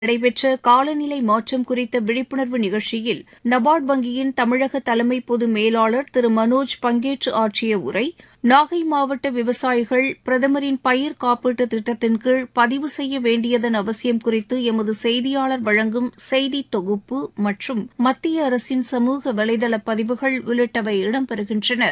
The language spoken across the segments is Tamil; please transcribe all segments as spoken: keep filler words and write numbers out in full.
நடைபெற்ற காலநிலை மாற்றம் குறித்த விழிப்புணர்வு நிகழ்ச்சியில் நபார்டு வங்கியின் தமிழக தலைமை பொது மேலாளர் திரு மனோஜ் பங்கேற்று ஆற்றிய உரை, நாகை மாவட்ட விவசாயிகள் பிரதமரின் பயிர் காப்பீட்டு திட்டத்தின் கீழ் பதிவு செய்ய வேண்டியதன் அவசியம் குறித்து எமது செய்தியாளர் வழங்கும் செய்தி தொகுப்பு மற்றும் மத்திய அரசின் சமூக வலைதள பதிவுகள் உள்ளிட்டவை இடம்பெறுகின்றன.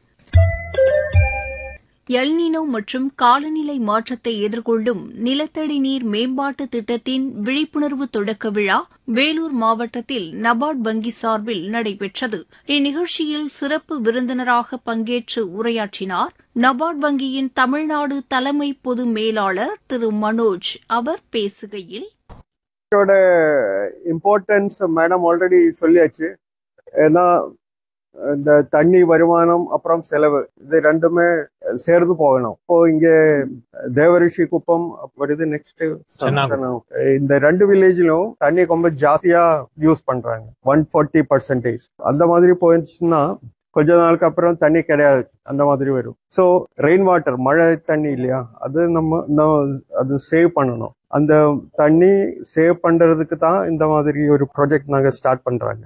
எல்னினோ மற்றும் காலநிலை மாற்றத்தை எதிர்கொள்ளும் நிலத்தடி நீர் மேம்பாட்டு திட்டத்தின் விழிப்புணர்வு தொடக்க விழா வேலூர் மாவட்டத்தில் நபார்டு வங்கி சார்பில் நடைபெற்றது. இந்நிகழ்ச்சியில் சிறப்பு விருந்தினராக பங்கேற்று உரையாற்றினார் நபார்டு வங்கியின் தமிழ்நாடு தலைமை பொது மேலாளர் திரு மனோஜ். அவர் பேசுகையில், இம்பார்ட்டன்ஸ் மேடம் ஆல்ரெடி சொல்லியாச்சு. ஏன்னா இந்த தண்ணி வருமானம் அப்புறம் செலவு இது ரெண்டுமே சேர்ந்து போகணும். இப்போ இங்க தேவரிஷி குப்பம் வருது, நெக்ஸ்ட் இந்த ரெண்டு வில்லேஜ்லயும் தண்ணி ரொம்ப ஜாஸ்தியா யூஸ் பண்றாங்க, ஒன் ஃபார்ட்டி பர்சன்டேஜ். அந்த மாதிரி போயிடுச்சுன்னா கொஞ்ச நாளுக்கு அப்புறம் தண்ணி கிடையாது, அந்த மாதிரி வரும். ஸோ ரெயின் வாட்டர், மழை தண்ணி இல்லையா, அது நம்ம அது சேவ் பண்ணணும். அந்த தண்ணி சேவ் பண்றதுக்கு தான் இந்த மாதிரி ஒரு ப்ராஜெக்ட் நாங்க ஸ்டார்ட் பண்றாங்க.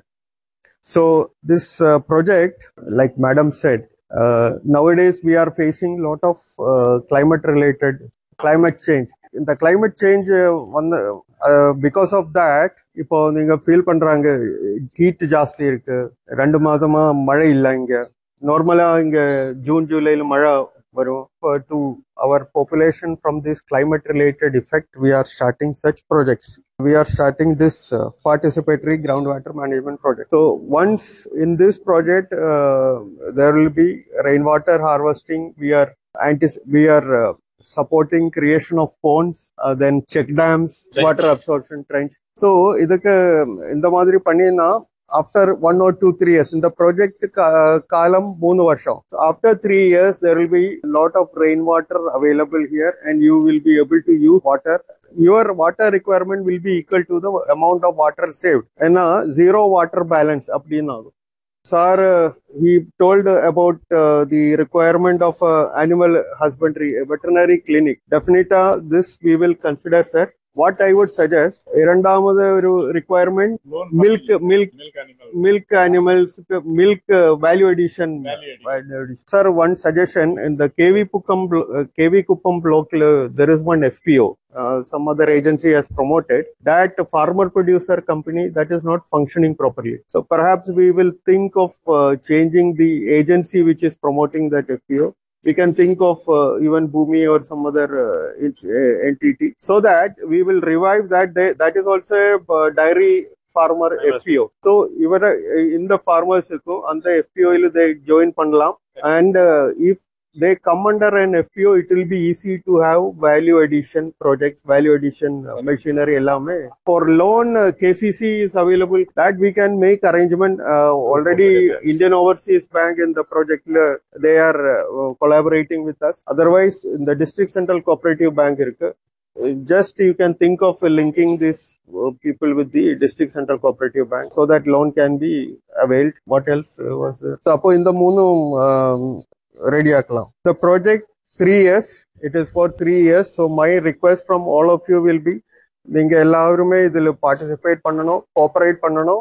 So this uh, project, like Madam said, uh, nowadays we are facing a lot of uh, climate-related climate change. In the climate change, uh, one uh, because of that, இப்போ நீங்க ஃபீல் பண்றாங்க ஹீட் ஜாஸ்தி இருக்கு, ரெண்டு மாதமா மழை இல்லை. இங்க நார்மலா இங்க ஜூன் ஜூலைல மழை வரும். To our population from this climate-related effect, we are starting such projects. We are starting this uh, participatory groundwater management project. So once in this project, uh, there will be rainwater harvesting. We are antis- we are uh, supporting creation of ponds, uh, then check dams, trench. Water absorption trench. So idukku indha madiri pannina after one or two three years in the project kalam moonu varsham. So after three years there will be a lot of rainwater available here and you will be able to use water. Your water requirement will be equal to the amount of water saved. And uh, zero water balance appadina. Sir, uh, he told about uh, the requirement of uh, animal husbandry, a veterinary clinic. Definitely this we will consider, sir. What I would suggest, இரண்டாவது ஒரு requirement, milk, milk, milk animals, milk uh, value addition. Value addition. Sir, one suggestion, in the K V Kuppam, uh, K V Kuppam block, uh, there is one F P O. Uh, some other agency has promoted that farmer producer company that is not functioning properly. So perhaps we will think of uh, changing the agency which is promoting that F P O. We can think of uh, even Bhumi or some other uh, entity, so that we will revive that. They, that is also a uh, dairy farmer F P O. So even uh, in the farmers on the F P O they join pannalam, and uh, if they come under an F P O, it will be easy to have value addition projects, value addition uh, machinery ellame. For loan, uh, K C C is available, that we can make arrangement. Uh, already Indian Overseas Bank in the project, uh, they are uh, collaborating with us. Otherwise, in the District Central Cooperative Bank, uh, just you can think of uh, linking these uh, people with the District Central Cooperative Bank so that loan can be availed. What else uh, was there? So, appo in the moonu um, ready ஆக்கலாம். The project three years, it is for three years. So my request from all of you will be, நீங்க எல்லாருமே இதில் பார்ட்டிசிபேட் பண்ணணும், கோஆபரேட் பண்ணணும்.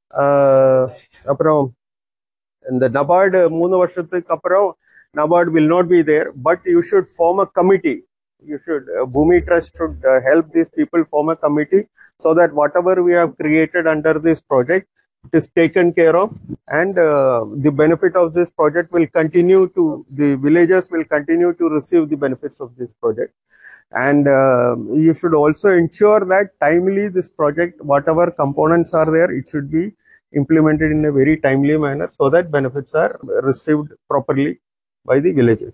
அப்புறம் இந்த நபார்டு மூணு வருஷத்துக்கு அப்புறம் NABARD will not be there, but you should form a committee. You should, uh, Bhumi Trust should uh, help these people form a committee so that whatever we have created under this project, it is taken care of, and uh, the benefit of this project will continue to, the villagers will continue to receive the benefits of this project. And uh, you should also ensure that timely this project, whatever components are there, it should be implemented in a very timely manner so that benefits are received properly by the villagers.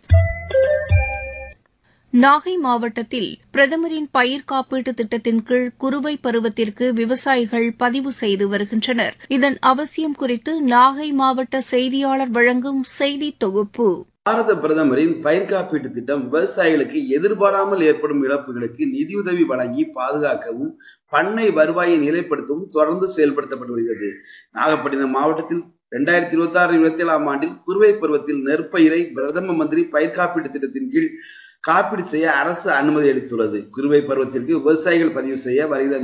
Nagai மாவட்டத்தில் பிரதமரின் பயிர் காப்பீட்டு திட்டத்தின் கீழ் குறுவை பருவத்திற்கு விவசாயிகள் பதிவு செய்து வருகின்றனர். இதன் அவசியம் குறித்து நாகை மாவட்ட செய்தியாளர் வழங்கும் செய்தி தொகுப்பு. பாரத பிரதமரின் பயிர் காப்பீட்டு திட்டம் விவசாயிகளுக்கு எதிர்பாராமல் ஏற்படும் இழப்புகளுக்கு நிதியுதவி வழங்கி பாதுகாக்கவும் பண்ணை வருவாயை நிலைப்படுத்தவும் தொடர்ந்து செயல்படுத்தப்பட்டு வருகிறது. நாகப்பட்டினம் மாவட்டத்தில் இரண்டாயிரத்தி இருபத்தி ஆறு இருபத்தி ஏழாம் ஆண்டில் குறுவை பருவத்தில் நெற்பயிரை பிரதம மந்திரி பயிர் காப்பீட்டு திட்டத்தின் கீழ் காப்பீடு செய்ய அரசு அனுமதி அளித்துள்ளது. குறுவை பருவத்திற்கு விவசாயிகள் பதிவு செய்ய வருகிற